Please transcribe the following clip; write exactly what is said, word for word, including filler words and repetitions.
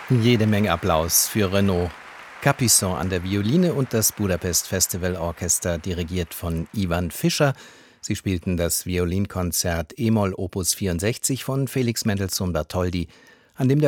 Jede Menge Applaus für Renaud Capuçon an der Violine und das Budapest Festival Orchester, dirigiert von Ivan Fischer. Sie spielten das Violinkonzert e-Moll Opus vierundsechzig von Felix Mendelssohn Bartholdy, an dem der